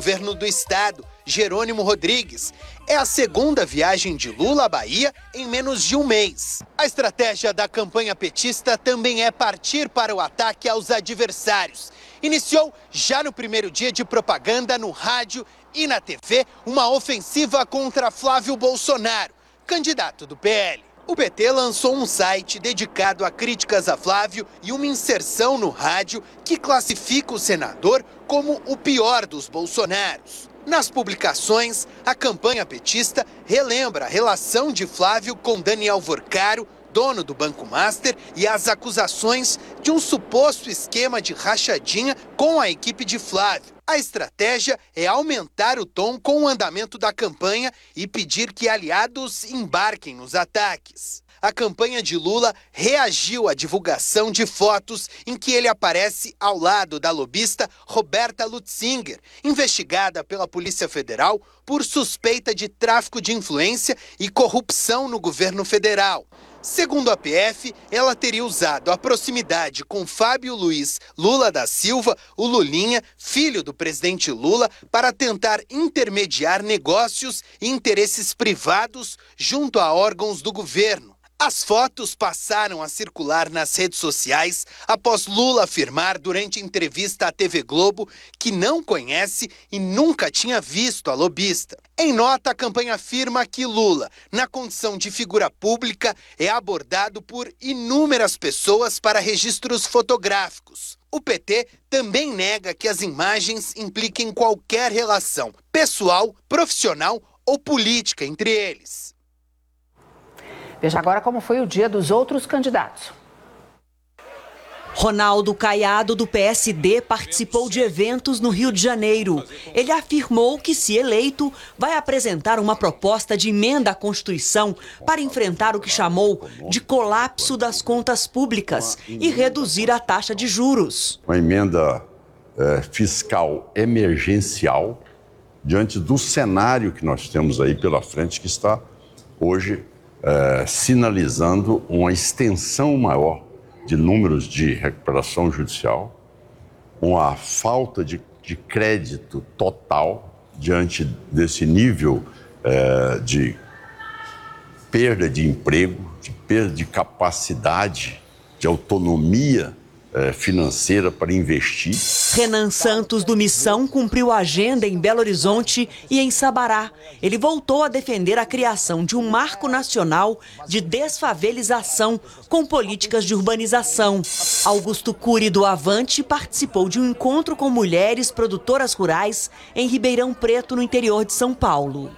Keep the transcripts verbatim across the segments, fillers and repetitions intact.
Governo do Estado, Jerônimo Rodrigues. É a segunda viagem de Lula à Bahia em menos de um mês. A estratégia da campanha petista também é partir para o ataque aos adversários. Iniciou já no primeiro dia de propaganda no rádio e na T V uma ofensiva contra Flávio Bolsonaro, candidato do P L. O P T lançou um site dedicado a críticas a Flávio e uma inserção no rádio que classifica o senador como o pior dos Bolsonaros. Nas publicações, a campanha petista relembra a relação de Flávio com Daniel Vorcaro, dono do Banco Master, e as acusações de um suposto esquema de rachadinha com a equipe de Flávio. A estratégia é aumentar o tom com o andamento da campanha e pedir que aliados embarquem nos ataques. A campanha de Lula reagiu à divulgação de fotos em que ele aparece ao lado da lobista Roberta Lutzinger, investigada pela Polícia Federal por suspeita de tráfico de influência e corrupção no governo federal. Segundo a P F, ela teria usado a proximidade com Fábio Luiz Lula da Silva, o Lulinha, filho do presidente Lula, para tentar intermediar negócios e interesses privados junto a órgãos do governo. As fotos passaram a circular nas redes sociais após Lula afirmar durante entrevista à T V Globo que não conhece e nunca tinha visto a lobista. Em nota, a campanha afirma que Lula, na condição de figura pública, é abordado por inúmeras pessoas para registros fotográficos. O P T também nega que as imagens impliquem qualquer relação pessoal, profissional ou política entre eles. Veja agora como foi o dia dos outros candidatos. Ronaldo Caiado, do P S D, participou de eventos no Rio de Janeiro. Ele afirmou que, se eleito, vai apresentar uma proposta de emenda à Constituição para enfrentar o que chamou de colapso das contas públicas e reduzir a taxa de juros. Uma emenda é, fiscal emergencial diante do cenário que nós temos aí pela frente, que está hoje É, sinalizando uma extensão maior de números de recuperação judicial, uma falta de, de crédito total diante desse nível é, de perda de emprego, de perda de capacidade, de autonomia é, financeira para investir. Renan Santos, do Missão, cumpriu a agenda em Belo Horizonte e em Sabará. Ele voltou a defender a criação de um marco nacional de desfavelização com políticas de urbanização. Augusto Cury, do Avante, participou de um encontro com mulheres produtoras rurais em Ribeirão Preto, no interior de São Paulo.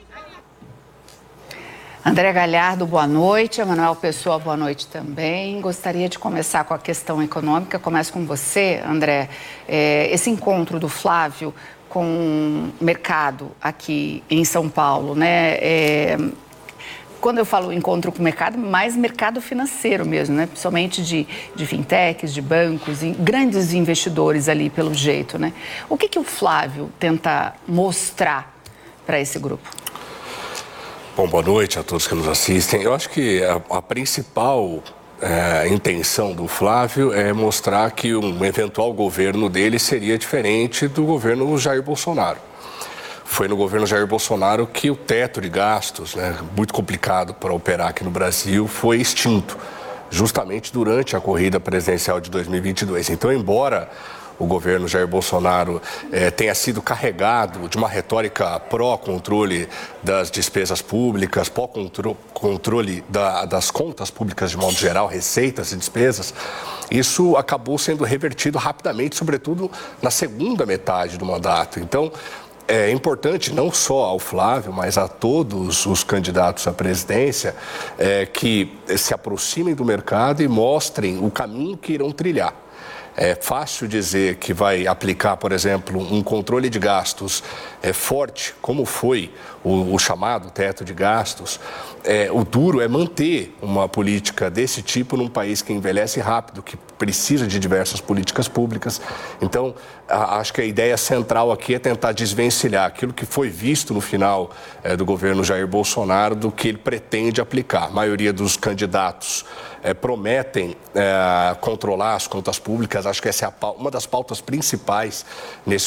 André Galhardo, boa noite. Emanuel Pessoa, boa noite também. Gostaria de começar com a questão econômica. Começo com você, André. É, esse encontro do Flávio com o mercado aqui em São Paulo, né? É, quando eu falo encontro com o mercado, mais mercado financeiro mesmo, né? Principalmente de, de fintechs, de bancos, grandes investidores ali, pelo jeito, né? O que, que o Flávio tenta mostrar para esse grupo? Bom, boa noite a todos que nos assistem. Eu acho que a, a principal é, intenção do Flávio é mostrar que um eventual governo dele seria diferente do governo Jair Bolsonaro. Foi no governo Jair Bolsonaro que o teto de gastos, né, muito complicado para operar aqui no Brasil, foi extinto, justamente durante a corrida presidencial de dois mil e vinte e dois. Então, embora o governo Jair Bolsonaro eh, tenha sido carregado de uma retórica pró-controle das despesas públicas, pró-controle da, das contas públicas de modo geral, receitas e despesas, isso acabou sendo revertido rapidamente, sobretudo na segunda metade do mandato. Então, é importante não só ao Flávio, mas a todos os candidatos à presidência é, que se aproximem do mercado e mostrem o caminho que irão trilhar. É fácil dizer que vai aplicar, por exemplo, um controle de gastos é, forte, como foi o, o chamado teto de gastos. É, o duro é manter uma política desse tipo num país que envelhece rápido, que precisa de diversas políticas públicas. Então, a, acho que a ideia central aqui é tentar desvencilhar aquilo que foi visto no final é, do governo Jair Bolsonaro do que ele pretende aplicar. A maioria dos candidatos É, prometem é, controlar as contas públicas. Acho que essa é a, uma das pautas principais nesse